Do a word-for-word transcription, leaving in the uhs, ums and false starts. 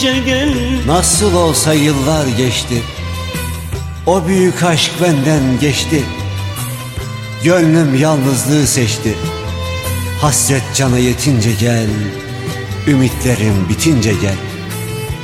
gel. Nasıl olsa yıllar geçti, o büyük aşk benden geçti. Gönlüm yalnızlığı seçti. Hasret cana yetince gel, ümitlerim bitince gel.